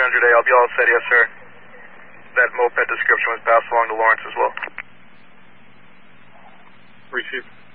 300A, I'll be all set, yes sir. That moped description was passed along to Lawrence as well. Received.